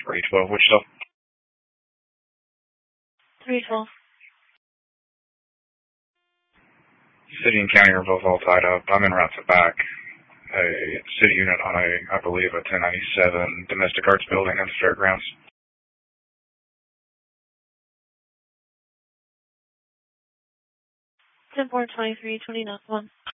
312, Wichita. 312. City and county are both all tied up. I'm en route to back a city unit on I believe, a 1097 domestic arts building in the fairgrounds. 10-4, 23, 29, 1.